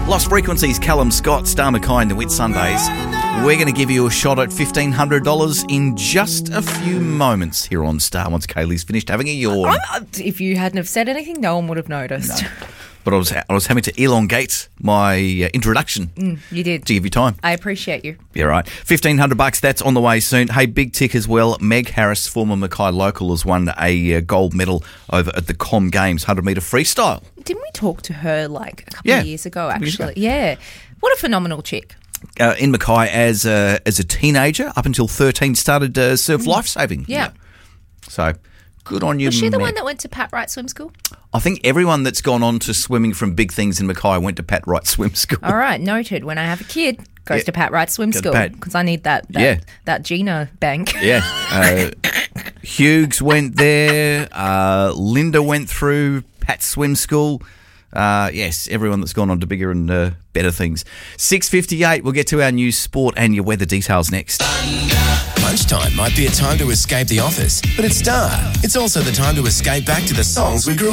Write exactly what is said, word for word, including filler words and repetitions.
Lost Frequencies, Callum Scott, Star Mackay and the Whitsundays. We're going to give you a shot at fifteen hundred dollars in just a few moments here on Star once Kaylee's finished having a yawn. I, if you hadn't have said anything, no one would have noticed. No. But I was I was having to elongate my uh, introduction. Mm, you did. To give you time. I appreciate you. Yeah, right. fifteen hundred bucks, that's on the way soon. Hey, big tick as well. Meg Harris, former Mackay local, has won a uh, gold medal over at the Com Games, one hundred metre freestyle. Didn't we talk to her like a couple Yeah. of years ago, Years actually? ago. Yeah. What a phenomenal chick. Uh, in Mackay as a, as a teenager, up until thirteen, started to surf lifesaving. Yeah. So, good on you, Was she the Meg. one that went to Pat Wright Swim School? I think everyone that's gone on to swimming from big things in Mackay went to Pat Wright Swim School. All right, noted. When I have a kid, goes Yeah. to Pat Wright Swim Go to School Pat. because I need that that, Yeah. that Gina bank. Yeah. Uh, Hughes went there. Uh, Linda went through Pat Swim School. Uh, yes, everyone that's gone on to bigger and uh, better things. six fifty-eight, we'll get to our news, sport and your weather details next. Lunchtime might be a time to escape the office, but at Star, it's also the time to escape back to the songs we grew